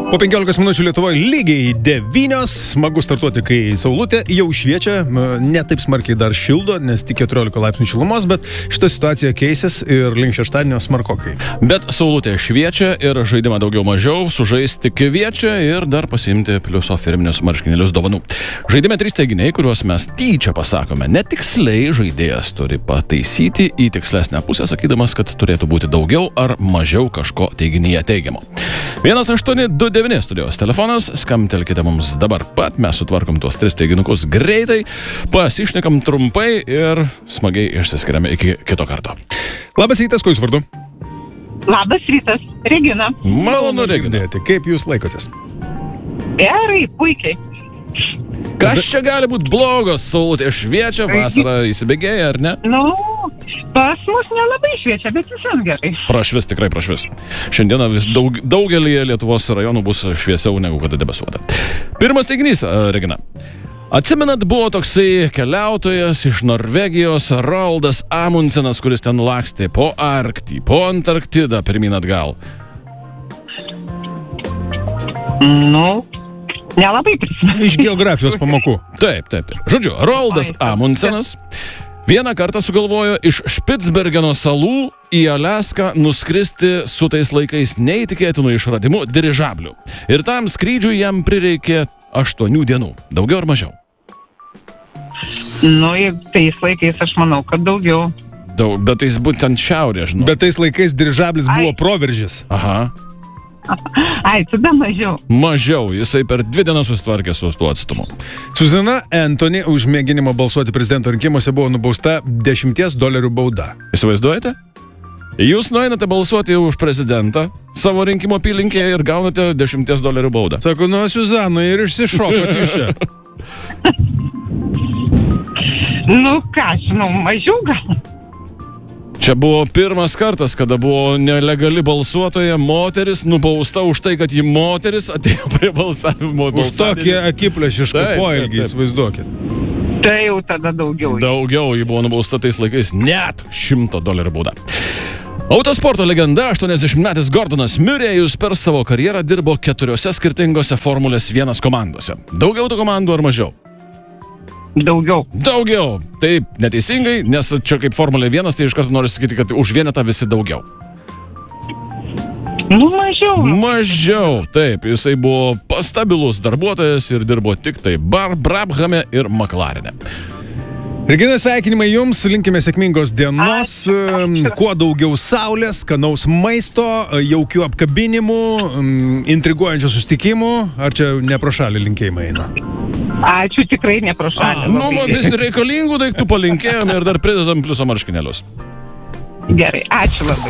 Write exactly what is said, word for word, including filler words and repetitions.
Po penkiolikos minučių Lietuvoje lygiai devynios. Smagu startuoti, kai saulutė jau šviečia. Ne taip smarkiai dar šildo, nes tik keturiolika laipsnių šilumos, bet šita situacija keisis ir link šeštadienio smarkokai. Bet saulutė šviečia ir žaidimą daugiau mažiau sužaisti kviečia ir dar pasiimti pliuso firminius marškinėlius dovanų. Žaidime trys teiginiai, kuriuos mes tyčia pasakome. Netiksliai žaidėjas turi pataisyti į tikslesnę pusę, sakydamas, kad turėtų būti daugiau ar mažiau kažko teiginyje teigiamo. vienas aštuoni du devyni studijos telefonas, skambtelkite mums dabar pat, mes sutvarkom tuos tris teiginukus greitai, pasišnekam trumpai ir smagiai išsiskiriame iki kito karto. Labas rytas, kuo jūs vardu? Labas rytas, Regina. Malonu, Regina. Kaip jūs laikotės? Gerai, puikiai. Kas čia gali būti blogos? Saulutė šviečia, vasara įsibėgėja, ar ne? Nu, pas mus nelabai šviečia, bet visam gerai. Prašvis, tikrai prašvis. Šiandieną vis daug, daugelį Lietuvos rajonų bus šviesiau negu kada debesuota. Pirmas teiginys, Regina. Atsimenat, buvo toksai keliautojas iš Norvegijos, Roaldas Amundsenas, kuris ten lakstė po Arktį, po Antarktidą, pirmyn atgal. Nu, nelabai prisimenu. Iš geografijos pamokų. Taip, taip, taip. Žodžiu, Roaldas Amundsenas vieną kartą sugalvojo iš Špicbergeno salų į Aliaską nuskristi su tais laikais neįtikėtinų išradimų dirižablių. Ir tam skrydžiui jam prireikė aštuonių dienų. Daugiau ar mažiau? Nu, tais laikais aš manau, kad daugiau. Daug, bet jis būtent šiaurė, žinau. Bet tais laikais dirižablis buvo Ai. proveržis. Aha. Ai, tada mažiau. Mažiau, jisai per dvi dienas susitvarkė su tuo atstumu. Suzana Anthony už mėginimą balsuoti prezidento rinkimuose buvo nubausta dešimties dolerių bauda. Įsivaizduojate? Jūs nueinate balsuoti už prezidentą savo rinkimo apylinkėje ir gaunate dešimties dolerių baudą. Sako, nu, Suzana, ir išsišokot iš čia. Nu, ką, žinau, mažiau gal. Čia buvo pirmas kartas, kada buvo nelegali balsuotoja moteris nubausta už tai, kad ji moteris atėjo prie balsavimo. Už tokį akiplėšišką Taip, poelgį, taip, taip. įsivaizduokit. Tai jau tada daugiau. Daugiau ji buvo nubausta tais laikais, net šimto dolerių bauda. Autosporto legenda aštuoniasdešimtmetis Gordonas Murrayus per savo karjerą dirbo keturiose skirtingose Formulės vienas komandose. Daugiau tų komandų ar mažiau? Daugiau. Daugiau. Taip, neteisingai, nes čia kaip Formulė vienas, tai iš karto noriu sakyti, kad už vienetą visi daugiau. Nu, mažiau. Mažiau, taip, jisai buvo stabilus darbuotojas ir dirbo tik tai Bar Brabhame ir McLarene. Regina, sveikinimai jums, linkime sėkmingos dienos, Ačiū, ačiū. kuo daugiau saulės, skanaus maisto, jaukių apkabinimų, intriguojančių susitikimų, ar čia ne pro šalį linkėjimai eina? Ačiū, tikrai ne pro šalį. Nu, va, visi reikalingų daiktų palinkėjome ir dar pridedam pliuso marškinėlius. Gerai, ačiū labai.